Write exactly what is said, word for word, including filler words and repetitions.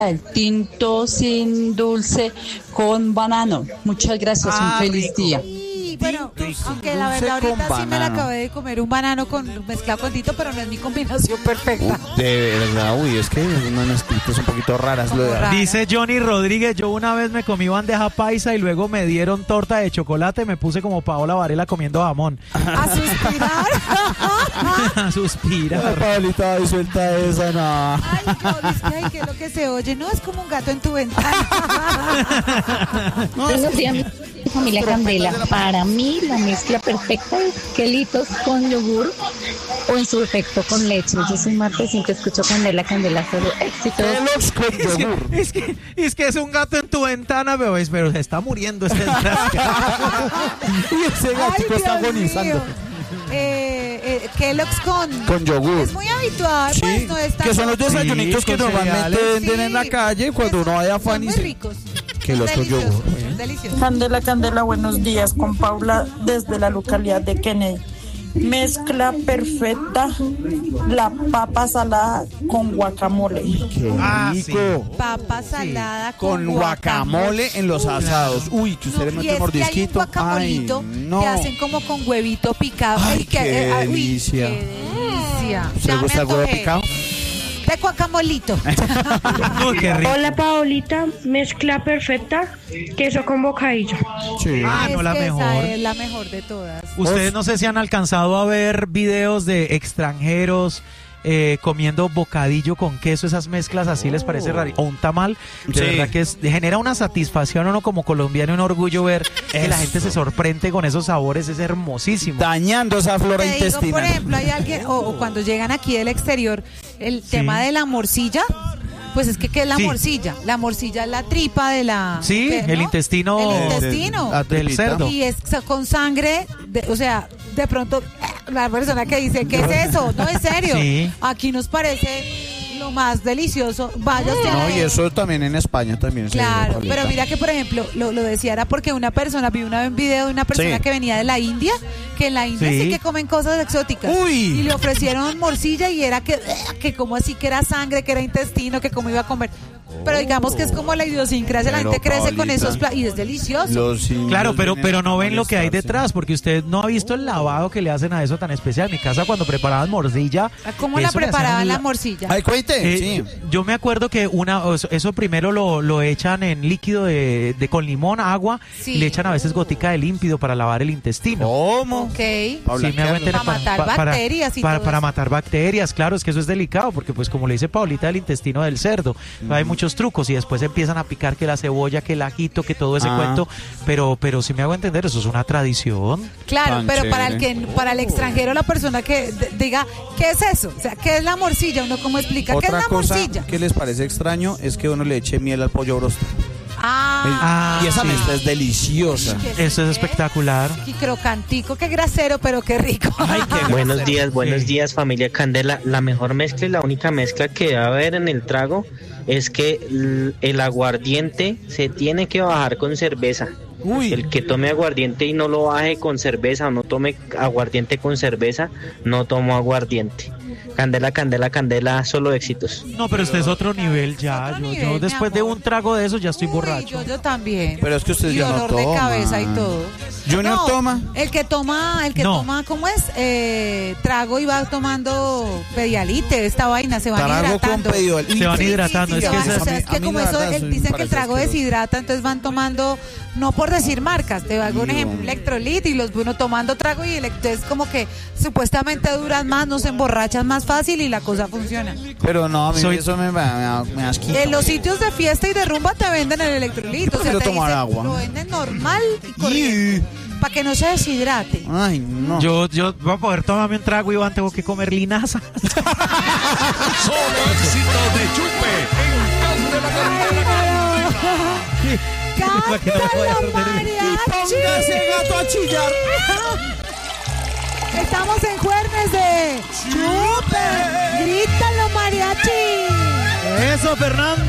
el tinto sin dulce con banano. Muchas gracias, Ah, un feliz rico. día. Sí, bueno, Tinto y sin aunque la dulce verdad con ahorita sí me la banano. acabé de comer un banano con mezclado con tinto, pero no es mi combinación perfecta. De verdad, uy, es que unas mezclitas un poquito raras. Como Lo de- rara. Dice Johnny Rodríguez, yo una vez me comí bandeja paisa y luego me dieron torta de chocolate, me puse como Paola Varela comiendo jamón. A suspirar. A Ay, suspirar. Pablita, ay, suelta esa, no. Ay, no, es que, ay, ¿qué es lo que se oye? No, es como un gato en tu ventana. Buenos días, mi familia Candela. Para mí, la mezcla perfecta es quelitos con yogur o en su defecto con leche. Yo soy Marta y siempre escucho Candela, Candela, solo éxitos. Pelos con Es que, yogur. es, que, es que es un gato en tu ventana, pero, es- pero se está muriendo este Y ese Ay, gatico está Dios agonizando. mío. Eh, eh, Kellogg's con... Con yogur. Es muy habitual, Sí, pues no está... que son los desayunitos Sí, que con normalmente cereales. venden en la calle cuando uno vaya a Son afán y muy se... ricos. Que los con Deliciosos, yogur. son deliciosos. Candela, Candela, buenos días. Con Paula desde la localidad de Kennedy. Mezcla perfecta, la papa salada con guacamole. Qué Ah, rico. Papa salada con, Con guacamole en los asados. Uy, que usted le Y mete es mordisquito. que hay un guacamolito Ay, no. que hacen como con huevito picado. Ay, que, qué eh, ay, uy, delicia. qué delicia. ¿Usted Ya le me gusta el huevo antojé. picado? De guacamolito. Uy, qué rico. Hola Paolita, mezcla perfecta, queso con bocadillo. Sí. Ah, Es no, la que mejor. Esa es la mejor de todas. Ustedes no sé si han alcanzado a ver videos de extranjeros eh, comiendo bocadillo con queso, esas mezclas así les parece raro. O un tamal, de Sí. verdad que es, genera una satisfacción a uno como colombiano, un orgullo ver que la Eso. gente se sorprende con esos sabores, es hermosísimo. Dañando esa flora Te digo, por intestinal. ejemplo, hay alguien, o, o cuando llegan aquí del exterior, el tema de la morcilla, pues es que ¿qué es la Sí. morcilla? La morcilla es la tripa de la... Sí, ¿qué, el no? intestino El intestino. La del tripita. cerdo. Y es con sangre, de- o sea, de pronto la persona que dice, ¿qué es eso? No, en serio. Sí. Aquí nos parece lo más delicioso. Vaya usted a- No, y eso también en España también. se ve, Claro, Pablita. pero mira que por ejemplo, lo, lo decía era porque una persona, vi una vez un video de una persona Sí. que venía de la India, que en la India sí, Sí. que comen cosas exóticas. Uy. Y le ofrecieron morcilla y era que, que como así, que era sangre, que era intestino, que como iba a comer. Pero digamos que es como la idiosincrasia, la Pero, gente crece con Pablita, esos platos y es delicioso. Los indios Claro, pero, vienen pero a no ven lo que hay molestarse. detrás, porque usted no ha visto el lavado que le hacen a eso tan especial. En mi casa cuando preparaban morcilla, ¿Cómo la eso le hacían preparaban un la la- morcilla? Ay, cuente, Eh, sí. yo, yo me acuerdo que una eso, eso primero lo, lo echan en líquido de, de con limón, agua, Sí. y le echan a veces gotica de límpido para lavar el intestino. ¿Cómo? Ok. Paula, Sí, me hago entender, Para matar bacterias y para, todo para eso. matar bacterias, claro, es que eso es delicado, porque pues como le dice Paulita, el intestino del cerdo, hay muchos trucos y después empiezan a picar que la cebolla, que el ajito, que todo ese Ah. cuento, pero pero sí me hago entender, eso es una tradición. Claro, Tan pero para el chévere. que para el extranjero, la persona que d- diga, ¿qué es eso? O sea, ¿qué es la morcilla? Uno cómo explica, ¿qué es Otra la cosa morcilla? que les parece extraño es que uno le eche miel al pollo broster. Ah, Ah, y esa sí. mezcla es deliciosa. ¿qué Eso es qué? espectacular. Y crocantico, qué grasero, pero qué rico. Ay, qué Buenos días, buenos Sí. días familia Candela. La mejor mezcla y la única mezcla que debe haber en el trago es que l- el aguardiente se tiene que bajar con cerveza. Uy. El que tome aguardiente y no lo baje con cerveza o no tome aguardiente con cerveza, no tomo aguardiente. Candela, Candela, Candela, solo éxitos. No, pero usted es otro nivel ya. Otro yo, nivel, yo mi después de amor. un trago de eso ya estoy Uy, borracho. Yo, yo también. Pero es que usted y ya no dolor de toma. cabeza y todo. Junior No, toma. El que toma, el que No. toma, ¿cómo es? Eh, trago y va tomando pedialite, esta vaina, se van Trago con hidratando. pedial. Se van hidratando, Sí, es se que van- esa- o sea, es a que mí como la eso, verdad, él eso me dicen que el parece trago asqueroso. deshidrata, entonces van tomando, no por decir marcas, te hago un Dios. ejemplo, electrolit y los uno tomando trago y entonces como que supuestamente duran más, no se emborrachan más fácil y la cosa funciona. Pero no, a mí Soy- eso me, me, me, me asquita. En los sitios de fiesta y de rumba te venden el electrolit, o sea, prefiero te tomar dicen, agua. lo venden normal y corriente, para que no se deshidrate. Ay, no. Yo, yo voy a poder tomarme un trago, Iván, tengo que comer linaza. Solo éxito de Chupe en Candela, Candela. Para que no me vaya a ¡Cántalo, perder el- mariachi! Póngase gato a chillar. Estamos en jueves de Chupe. Grítalo, mariachi. Eso, Fernando.